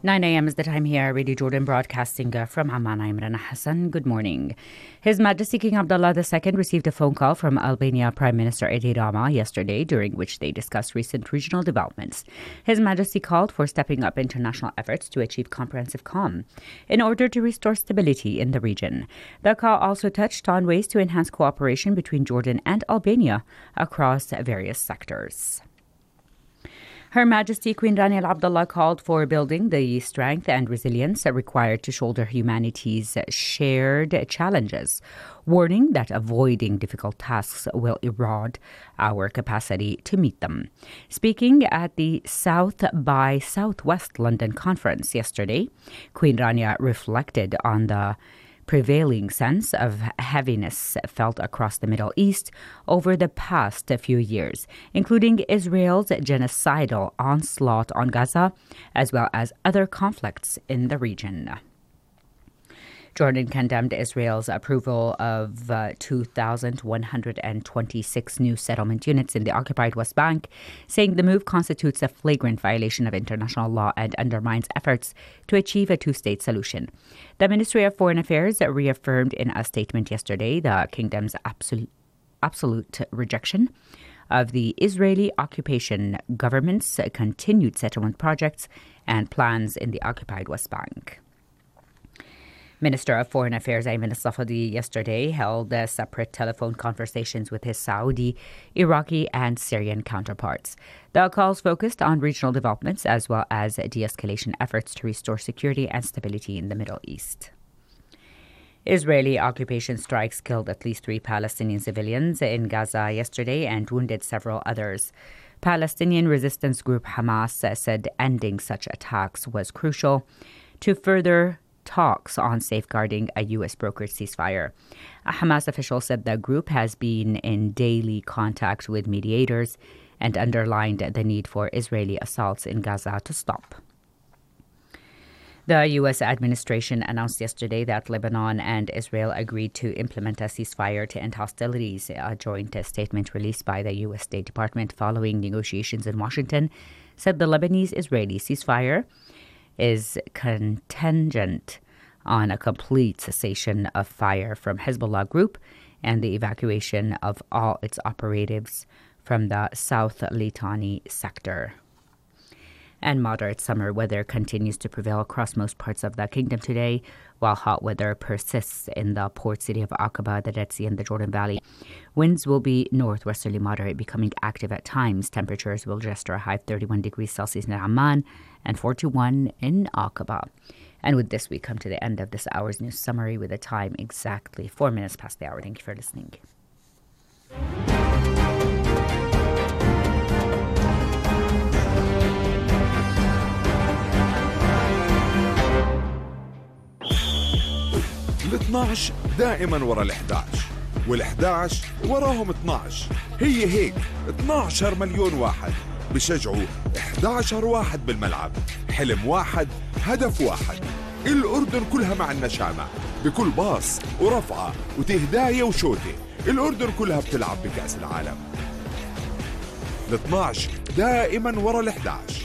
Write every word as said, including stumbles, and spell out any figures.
nine a.m. is the time here, Radio Jordan broadcasting uh, from Amman. I'm Rana Hassan. Good morning. His Majesty King Abdullah the Second received a phone call from Albania Prime Minister Edi Rama yesterday, during which they discussed recent regional developments. His Majesty called for stepping up international efforts to achieve comprehensive calm in order to restore stability in the region. The call also touched on ways to enhance cooperation between Jordan and Albania across various sectors. Her Majesty Queen Rania Al Abdullah called for building the strength and resilience required to shoulder humanity's shared challenges, warning that avoiding difficult tasks will erode our capacity to meet them. Speaking at the South by Southwest London conference yesterday, Queen Rania reflected on the prevailing sense of heaviness felt across the Middle East over the past few years, including Israel's genocidal onslaught on Gaza, as well as other conflicts in the region. Jordan condemned Israel's approval of uh, two thousand one hundred twenty-six new settlement units in the occupied West Bank, saying the move constitutes a flagrant violation of international law and undermines efforts to achieve a two-state solution. The Ministry of Foreign Affairs reaffirmed in a statement yesterday the kingdom's absolute, absolute rejection of the Israeli occupation government's continued settlement projects and plans in the occupied West Bank. Minister of Foreign Affairs Ayman al-Safadi yesterday held uh, separate telephone conversations with his Saudi, Iraqi and Syrian counterparts. The calls focused on regional developments as well as de-escalation efforts to restore security and stability in the Middle East. Israeli occupation strikes killed at least three Palestinian civilians in Gaza yesterday and wounded several others. Palestinian resistance group Hamas said ending such attacks was crucial to further talks on safeguarding a U S brokered ceasefire. A Hamas official said the group has been in daily contact with mediators and underlined the need for Israeli assaults in Gaza to stop. The U S administration announced yesterday that Lebanon and Israel agreed to implement a ceasefire to end hostilities. A joint statement released by the U S State Department following negotiations in Washington said the Lebanese-Israeli ceasefire is contingent on a complete cessation of fire from Hezbollah group and the evacuation of all its operatives from the South Litani sector. And moderate summer weather continues to prevail across most parts of the kingdom today, while hot weather persists in the port city of Aqaba, the Dead Sea, and the Jordan Valley. Winds will be northwesterly moderate, becoming active at times. Temperatures will register a high of thirty-one degrees Celsius in Amman and forty-one in Aqaba. And with this, we come to the end of this hour's news summary with a time exactly four minutes past the hour. Thank you for listening. ال اثنعش دائما ورا ال احد عشر وال احد عشر وراهم اثنعش. هي هيك اثنعش مليون واحد بشجعوا احد عشر واحد بالملعب. حلم واحد، هدف واحد. الأردن كلها مع النشامة بكل باص ورفعة وتهداية وشوتة. الأردن كلها بتلعب بكأس العالم. ال اثنعش دائما ورا ال احد عشر.